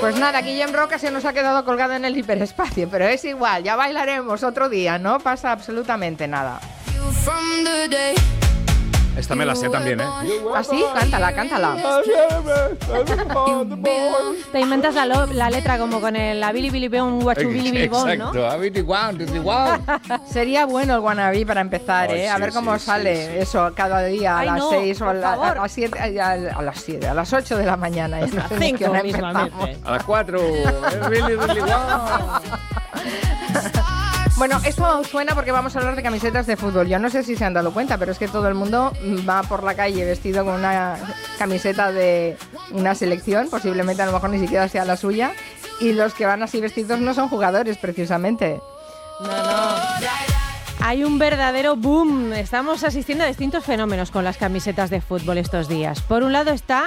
Pues nada, Guillem Roca se nos ha quedado colgado en el hiperespacio, pero es igual, ya bailaremos otro día, no pasa absolutamente nada. Esta me la sé también, ¿eh? ¿Ah, sí? Cántala. Te inventas la letra como con la Billy Billy Bong, Guachu Billy Billy Bong, ¿no? Exacto. Sería bueno el wannabe para empezar, ¿eh? A ver cómo sale eso cada día a las 6 o a las 7, a las 8 de la mañana. A las 5 mismamente. A las 4. Billy Billy Bong. Bueno, esto suena porque vamos a hablar de camisetas de fútbol. Yo no sé si se han dado cuenta, pero es que todo el mundo va por la calle vestido con una camiseta de una selección, posiblemente a lo mejor ni siquiera sea la suya, y los que van así vestidos no son jugadores, precisamente. No. Hay un verdadero boom. Estamos asistiendo a distintos fenómenos con las camisetas de fútbol estos días. Por un lado está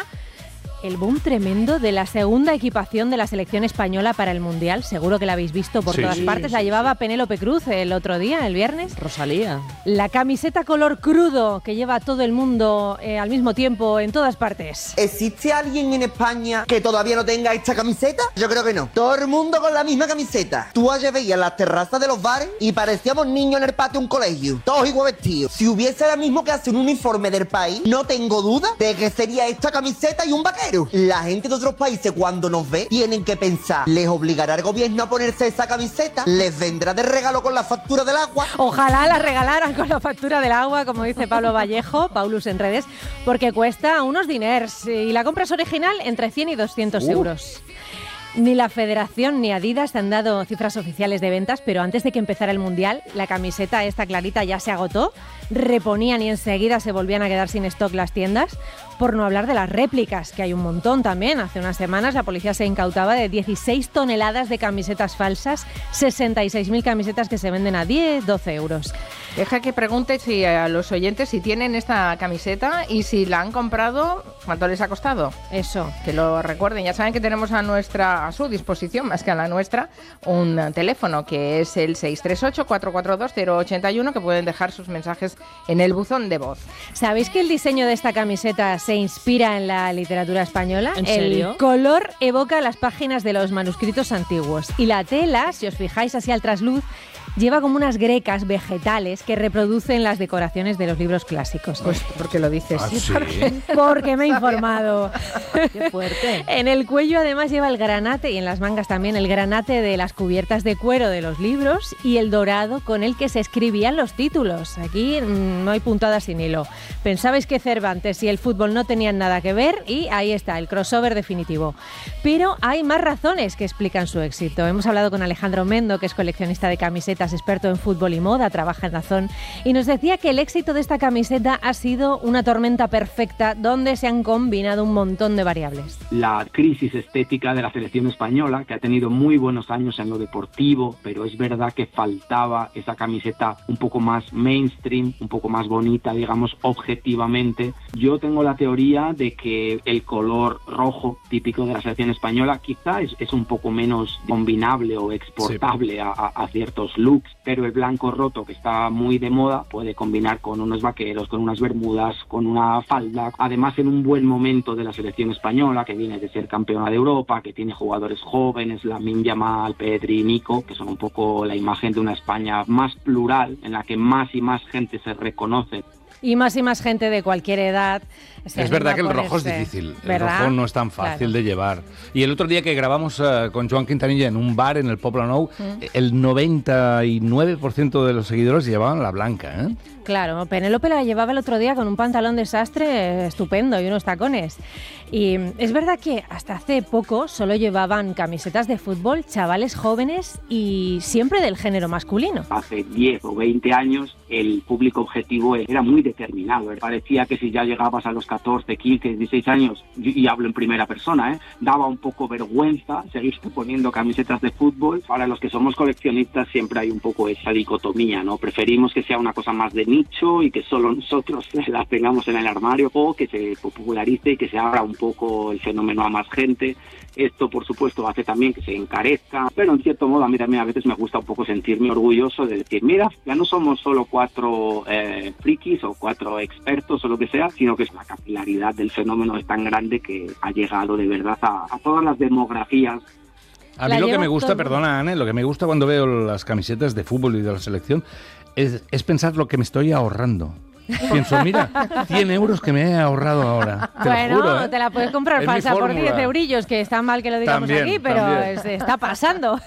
el boom tremendo de la segunda equipación de la selección española para el Mundial. Seguro que la habéis visto por todas partes. La llevaba Penélope Cruz el otro día, el viernes. Rosalía. La camiseta color crudo que lleva todo el mundo al mismo tiempo en todas partes. ¿Existe alguien en España que todavía no tenga esta camiseta? Yo creo que no. Todo el mundo con la misma camiseta. Tú ayer veías las terrazas de los bares y parecíamos niños en el patio de un colegio. Todos igual vestidos. Si hubiese ahora mismo que hacer un uniforme del país, no tengo duda de que sería esta camiseta y un vaquero. La gente de otros países cuando nos ve tienen que pensar, ¿les obligará el gobierno a ponerse esa camiseta? ¿Les vendrá de regalo con la factura del agua? Ojalá la regalaran con la factura del agua, como dice Pablo Vallejo, Paulus en redes, porque cuesta unos diners y la compra es original entre 100 y 200 euros. Ni la Federación ni Adidas han dado cifras oficiales de ventas, pero antes de que empezara el Mundial, la camiseta esta clarita ya se agotó, reponían y enseguida se volvían a quedar sin stock las tiendas, por no hablar de las réplicas, que hay un montón también. Hace unas semanas la policía se incautaba de 16 toneladas de camisetas falsas, 66.000 camisetas que se venden a 10, 12 euros. Deja que pregunte a los oyentes si tienen esta camiseta y si la han comprado, ¿cuánto les ha costado? Eso. Que lo recuerden. Ya saben que tenemos a su disposición, más que a la nuestra, un teléfono que es el 638-442-081, que pueden dejar sus mensajes en el buzón de voz. ¿Sabéis que el diseño de esta camiseta se inspira en la literatura española? ¿En serio? El color evoca las páginas de los manuscritos antiguos y la tela, si os fijáis así al trasluz, lleva como unas grecas vegetales que reproducen las decoraciones de los libros clásicos. Pues porque lo dices. ¿Ah, sí? Porque me he informado. Qué fuerte. En el cuello además lleva el granate y en las mangas también el granate de las cubiertas de cuero de los libros y el dorado con el que se escribían los títulos. Aquí no hay puntada sin hilo. Pensabais que Cervantes y el fútbol no tenían nada que ver y ahí está, el crossover definitivo. Pero hay más razones que explican su éxito. Hemos hablado con Alejandro Mendo, que es coleccionista de camisetas, experto en fútbol y moda, trabaja en Dazón, y nos decía que el éxito de esta camiseta ha sido una tormenta perfecta donde se han combinado un montón de variables. La crisis estética de la selección española, que ha tenido muy buenos años en lo deportivo, pero es verdad que faltaba esa camiseta un poco más mainstream, un poco más bonita, digamos, objetivamente. Yo tengo la teoría de que el color rojo típico de la selección española quizá es un poco menos combinable o exportable a ciertos looks, pero el blanco roto, que está muy de moda, puede combinar con unos vaqueros, con unas bermudas, con una falda. Además, en un buen momento de la selección española, que viene de ser campeona de Europa, que tiene jugadores jóvenes, Lamine Yamal, Pedri, Nico, que son un poco la imagen de una España más plural, en la que más y más gente se reconoce. Y más gente de cualquier edad. Es verdad que el rojo es difícil, ¿verdad? El rojo no es tan fácil de llevar. Y el otro día que grabamos con Joan Quintanilla en un bar en el Pobla Nou, el 99% de los seguidores llevaban la blanca, ¿eh? Claro, Penélope la llevaba el otro día con un pantalón de sastre estupendo y unos tacones. Y es verdad que hasta hace poco solo llevaban camisetas de fútbol chavales jóvenes y siempre del género masculino. Hace 10 o 20 años el público objetivo era muy determinado. Parecía que si ya llegabas a los 14, 15, 16 años, y hablo en primera persona, daba un poco vergüenza seguirte poniendo camisetas de fútbol. Para los que somos coleccionistas siempre hay un poco esa dicotomía, ¿no? Preferimos que sea una cosa más de nicho y que solo nosotros la tengamos en el armario, o que se popularice y que se abra un poco el fenómeno a más gente. Esto, por supuesto, hace también que se encarezca, pero en cierto modo a mí también a veces me gusta un poco sentirme orgulloso de decir, mira, ya no somos solo 4 frikis o 4 expertos o lo que sea, sino que la capilaridad del fenómeno es tan grande que ha llegado de verdad a todas las demografías. A mí lo que me gusta, perdona Anne, lo que me gusta cuando veo las camisetas de fútbol y de la selección es pensar lo que me estoy ahorrando. Pienso, mira, 100 euros que me he ahorrado ahora. Bueno, lo juro, te la puedes comprar es falsa por 10 fórmula. eurillos, que está mal que lo digamos También, aquí, pero también. está pasando.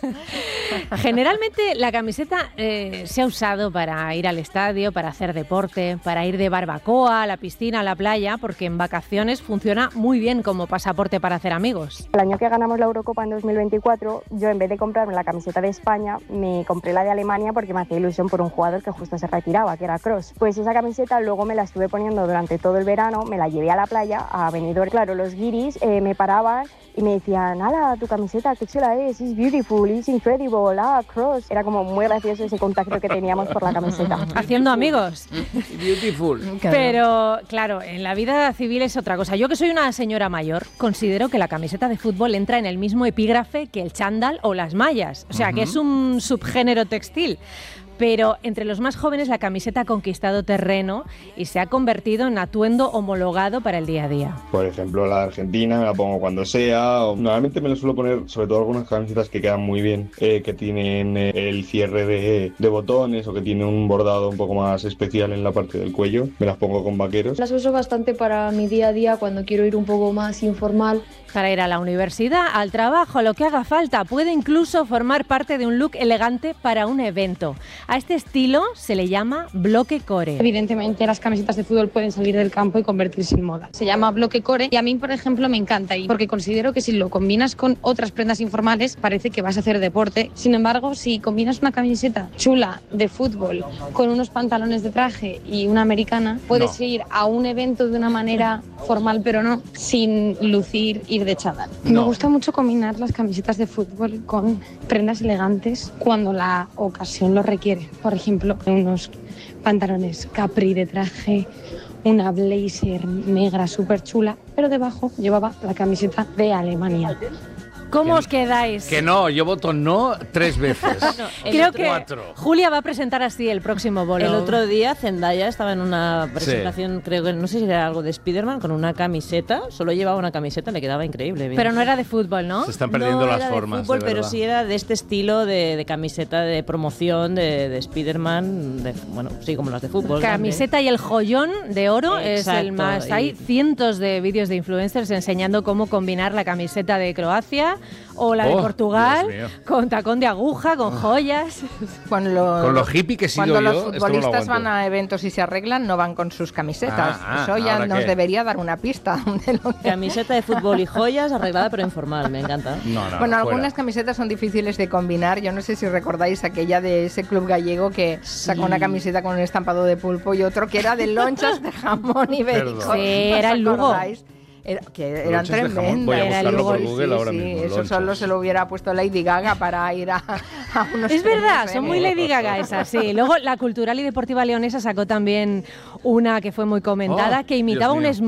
Generalmente la camiseta se ha usado para ir al estadio, para hacer deporte, para ir de barbacoa, a la piscina, a la playa, porque en vacaciones funciona muy bien como pasaporte para hacer amigos. El año que ganamos la Eurocopa en 2024, yo en vez de comprarme la camiseta de España, me compré la de Alemania porque me hacía ilusión por un jugador que justo se retiraba, que era Kroos. Pues esa camiseta luego me la estuve poniendo durante todo el verano, me la llevé a la playa, a Benidorm. Claro, los guiris me paraban y me decían, ¡hala, tu camiseta, qué chula es! ¡It's beautiful! ¡It's incredible! ¡Ah, Kroos! Era como muy gracioso ese contacto que teníamos por la camiseta. Haciendo amigos. Beautiful. Pero, claro, en la vida civil es otra cosa. Yo que soy una señora mayor, considero que la camiseta de fútbol entra en el mismo epígrafe que el chándal o las mallas. O sea, que es un subgénero textil. Pero entre los más jóvenes la camiseta ha conquistado terreno y se ha convertido en atuendo homologado para el día a día. Por ejemplo, la de Argentina me la pongo cuando sea. Normalmente me la suelo poner, sobre todo algunas camisetas que quedan muy bien, que tienen el cierre de botones o que tienen un bordado un poco más especial en la parte del cuello. Me las pongo con vaqueros. Las uso bastante para mi día a día cuando quiero ir un poco más informal. Para ir a la universidad, al trabajo, lo que haga falta. Puede incluso formar parte de un look elegante para un evento. A este estilo se le llama bloque core. Evidentemente las camisetas de fútbol pueden salir del campo y convertirse en moda. Se llama bloque core y a mí, por ejemplo, me encanta porque considero que si lo combinas con otras prendas informales parece que vas a hacer deporte. Sin embargo, si combinas una camiseta chula de fútbol con unos pantalones de traje y una americana, puedes ir a un evento de una manera formal, pero no sin lucir, ir de chándal. Me gusta mucho combinar las camisetas de fútbol con prendas elegantes cuando la ocasión lo requiere. Por ejemplo, unos pantalones capri de traje, una blazer negra súper chula, pero debajo llevaba la camiseta de Alemania. ¿Cómo os quedáis? Que no, yo voto no 3 veces. Creo que 4. Julia va a presentar así el próximo bolo. El otro día Zendaya estaba en una presentación, creo que no sé si era algo de Spider-Man, con una camiseta, solo llevaba una camiseta, le quedaba increíble. Bien. Pero no era de fútbol, ¿no? Se están perdiendo no las era formas. de fútbol, de pero verdad. sí era de este estilo de camiseta de promoción de Spider-Man, bueno, sí, como las de fútbol. Camiseta y el joyón de oro es el Exacto, más. Hay cientos de vídeos de influencers enseñando cómo combinar la camiseta de Croacia o la de Portugal Dios mío. con tacón de aguja, con joyas. Con lo hippie que he sido Cuando yo, los esto no lo futbolistas aguanto. van a eventos y se arreglan, no van con sus camisetas. Eso ya ¿ahora nos qué? debería dar una pista. De lo que... Camiseta de fútbol y joyas arreglada pero informal, me encanta. No, Bueno, fuera. algunas camisetas son difíciles de combinar. Yo no sé si recordáis aquella de ese club gallego que sacó una camiseta con un estampado de pulpo y otro que era de lonchas de jamón ibérico. Perdón. Sí, era el Lugo. ¿Acordáis? Que eran Lonchas de jamón. tremendas. Voy a Era el buscarlo por Lugo, Google ahora mismo, Eso lonchas. solo se lo hubiera puesto Lady Gaga para ir a unos Es verdad, premios son muy Emmy. Lady Gaga esas, sí. Luego la Cultural y Deportiva Leonesa sacó también una que fue muy comentada, Oh, que imitaba Dios un mío.